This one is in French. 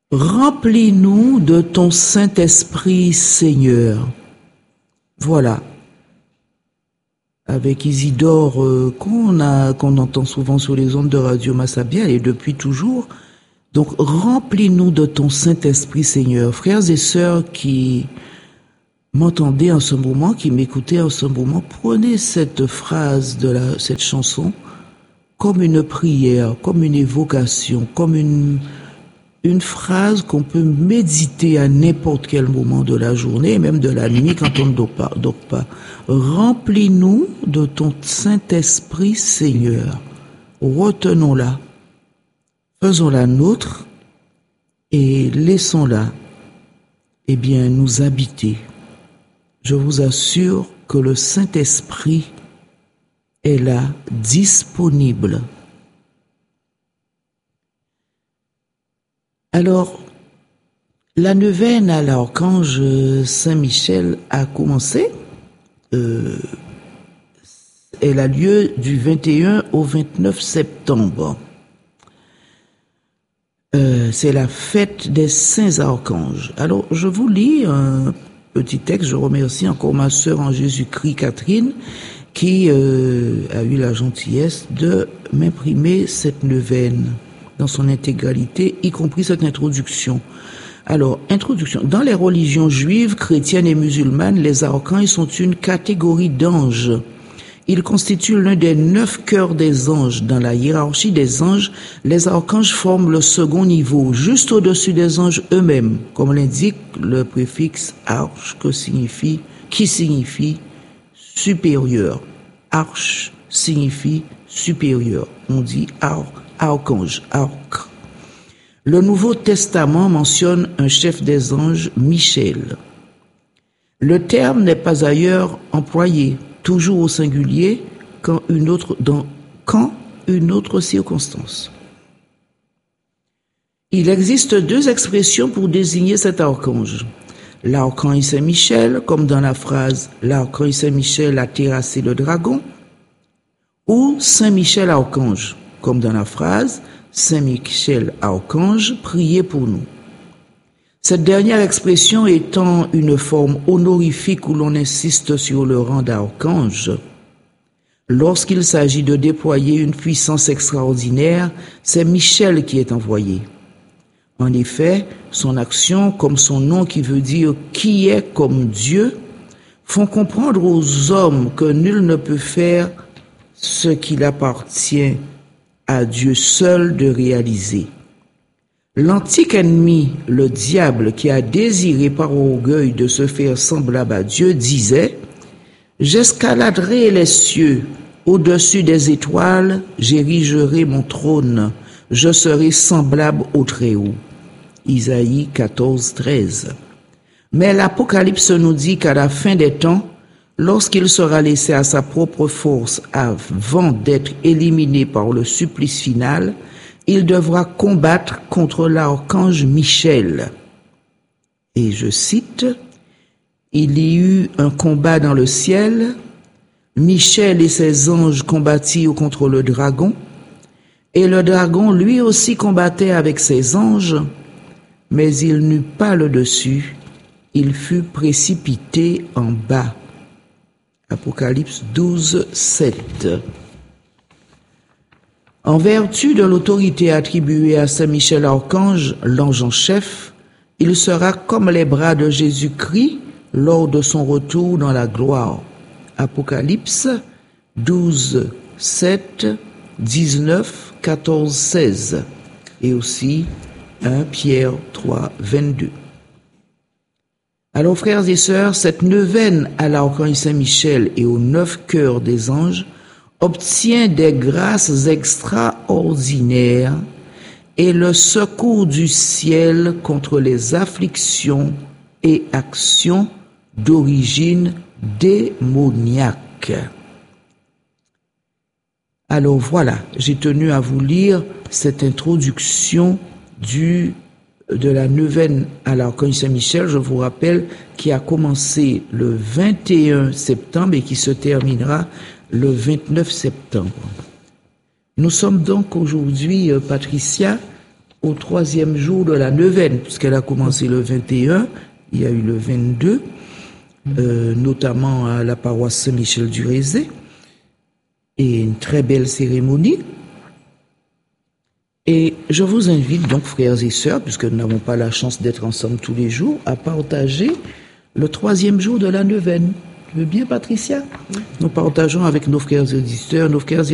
Remplis-nous de ton Saint-Esprit, Seigneur. Voilà. Avec Isidore, qu'on entend souvent sur les ondes de Radio Massabia et depuis toujours. Donc, remplis-nous de ton Saint-Esprit, Seigneur. Frères et sœurs qui m'entendaient en ce moment, qui m'écoutaient en ce moment, prenez cette phrase cette chanson comme une prière, comme une évocation, comme une phrase qu'on peut méditer à n'importe quel moment de la journée, et même de la nuit quand on ne dort pas. Remplis-nous de ton Saint-Esprit, Seigneur. Retenons-la. Faisons-la nôtre et laissons-la, nous habiter. Je vous assure que le Saint-Esprit est là, disponible. Alors, la neuvaine à l'archange Saint-Michel a commencé. Elle a lieu du 21 au 29 septembre. C'est la fête des saints archanges. Alors, je vous lis un petit texte. Je remercie encore ma sœur en Jésus-Christ, Catherine, qui a eu la gentillesse de m'imprimer cette neuvaine dans son intégralité, y compris cette introduction. Alors, introduction. Dans les religions juives, chrétiennes et musulmanes, les archanges sont une catégorie d'anges. Ils constituent l'un des 9 cœurs des anges. Dans la hiérarchie des anges, les archanges forment le second niveau, juste au-dessus des anges eux-mêmes, comme l'indique le préfixe arche, qui signifie supérieur. Arche signifie supérieur. On dit archange, arc. Le Nouveau Testament mentionne un chef des anges, Michel. Le terme n'est pas ailleurs employé, toujours au singulier, quand une autre circonstance. Il existe 2 expressions pour désigner cet archange. L'archange Saint-Michel, comme dans la phrase « L'archange Saint-Michel a terrassé le dragon » ou « Saint-Michel archange », comme dans la phrase « Saint-Michel archange, priez pour nous ». Cette dernière expression étant une forme honorifique où l'on insiste sur le rang d'archange. Lorsqu'il s'agit de déployer une puissance extraordinaire, c'est Michel qui est envoyé. En effet, son action, comme son nom qui veut dire « qui est comme Dieu », font comprendre aux hommes que nul ne peut faire ce qu'il appartient à Dieu seul de réaliser. L'antique ennemi, le diable, qui a désiré par orgueil de se faire semblable à Dieu, disait « J'escaladerai les cieux, au-dessus des étoiles, j'érigerai mon trône, je serai semblable au Très-Haut. » Isaïe 14, 13. Mais l'Apocalypse nous dit qu'à la fin des temps, lorsqu'il sera laissé à sa propre force avant d'être éliminé par le supplice final, il devra combattre contre l'archange Michel. Et je cite, « Il y eut un combat dans le ciel, Michel et ses anges combattirent contre le dragon, et le dragon lui aussi combattait avec ses anges, mais il n'eut pas le dessus, il fut précipité en bas. » Apocalypse 12, 7. En vertu de l'autorité attribuée à Saint Michel Archange, l'ange en chef, il sera comme les bras de Jésus-Christ lors de son retour dans la gloire. Apocalypse 12, 7, 19, 14, 16 et aussi 1 Pierre 3, 22. Alors frères et sœurs, cette neuvaine à l'archange Saint-Michel et aux 9 cœurs des anges obtient des grâces extraordinaires et le secours du ciel contre les afflictions et actions d'origine démoniaque. Alors voilà, j'ai tenu à vous lire cette introduction de la neuvaine à l'archange Saint-Michel, je vous rappelle, qui a commencé le 21 septembre et qui se terminera le 29 septembre. Nous sommes donc aujourd'hui, Patricia, au 3e jour de la neuvaine, puisqu'elle a commencé le 21, il y a eu le 22, notamment à la paroisse Saint-Michel du Rézé, et une très belle cérémonie. Et je vous invite donc, frères et sœurs, puisque nous n'avons pas la chance d'être ensemble tous les jours, à partager le 3e jour de la neuvaine. Tu veux bien, Patricia? Nous partageons avec nos frères et sœurs, nos frères et